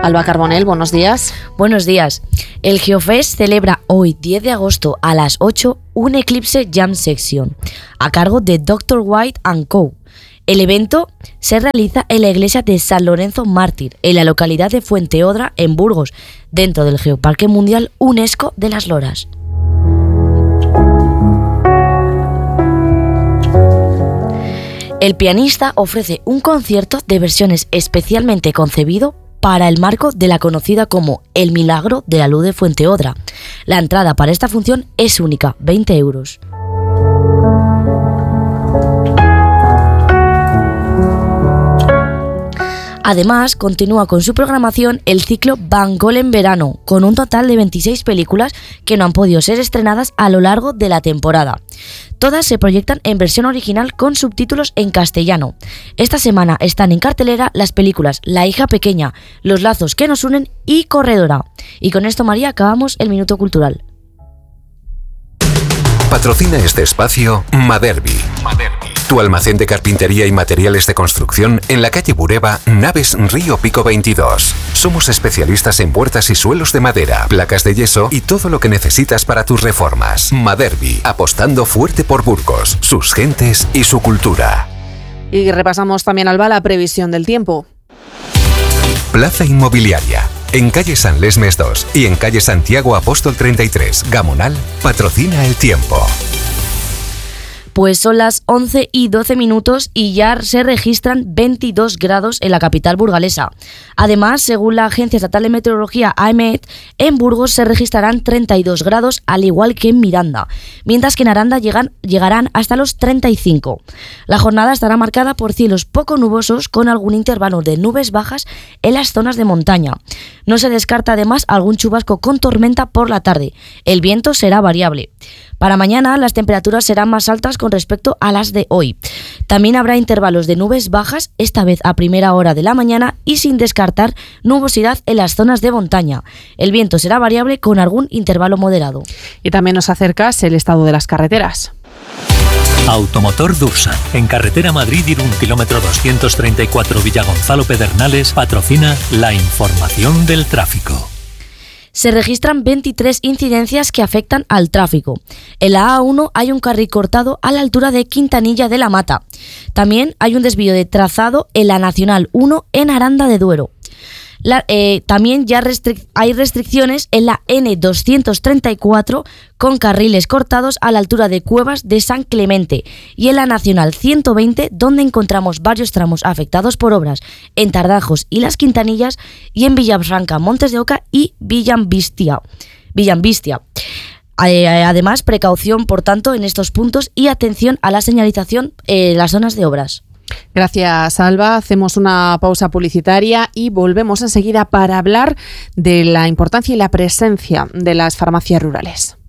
Alba Carbonell, buenos días. Buenos días. El Geofest celebra hoy, 10 de agosto, a las 8, un Eclipse Jam Session, a cargo de Dr. White & Co. El evento se realiza en la iglesia de San Lorenzo Mártir, en la localidad de Fuenteodra, en Burgos, dentro del Geoparque Mundial UNESCO de las Loras. El pianista ofrece un concierto de versiones especialmente concebido para el marco de la conocida como El Milagro de la Luz de Fuenteodra. La entrada para esta función es única, 20 euros. Además, continúa con su programación el ciclo Van Gogh en verano, con un total de 26 películas que no han podido ser estrenadas a lo largo de la temporada. Todas se proyectan en versión original con subtítulos en castellano. Esta semana están en cartelera las películas La hija pequeña, Los lazos que nos unen y Corredora. Y con esto, María, acabamos el Minuto Cultural. Patrocina este espacio Maderbi. Tu almacén de carpintería y materiales de construcción en la calle Bureba, Naves Río Pico 22. Somos especialistas en puertas y suelos de madera, placas de yeso y todo lo que necesitas para tus reformas. Maderbi, apostando fuerte por Burgos, sus gentes y su cultura. Y repasamos también, Alba, la previsión del tiempo. Plaza Inmobiliaria. En calle San Lesmes 2 y en calle Santiago Apóstol 33, Gamonal, patrocina el tiempo. Pues son las 11:12 y ya se registran 22 grados en la capital burgalesa. Además, según la Agencia Estatal de Meteorología AEMET, en Burgos se registrarán 32 grados, al igual que en Miranda, mientras que en Aranda llegarán hasta los 35. La jornada estará marcada por cielos poco nubosos con algún intervalo de nubes bajas en las zonas de montaña. No se descarta además algún chubasco con tormenta por la tarde. El viento será variable. Para mañana las temperaturas serán más altas con respecto a las de hoy. También habrá intervalos de nubes bajas, esta vez a primera hora de la mañana y sin descartar nubosidad en las zonas de montaña. El viento será variable con algún intervalo moderado. Y también nos acercas el estado de las carreteras. Automotor Dursan, en carretera Madrid-Irún, kilómetro 234 Villagonzalo Pedernales, patrocina la información del tráfico. Se registran 23 incidencias que afectan al tráfico. En la A1 hay un carril cortado a la altura de Quintanilla de la Mata. También hay un desvío de trazado en la Nacional 1 en Aranda de Duero. También ya hay restricciones en la N234 con carriles cortados a la altura de Cuevas de San Clemente y en la Nacional 120, donde encontramos varios tramos afectados por obras en Tardajos y Las Quintanillas y en Villafranca, Montes de Oca y Villambistia. Además, precaución, por tanto, en estos puntos y atención a la señalización en las zonas de obras. Gracias, Alba. Hacemos una pausa publicitaria y volvemos enseguida para hablar de la importancia y la presencia de las farmacias rurales.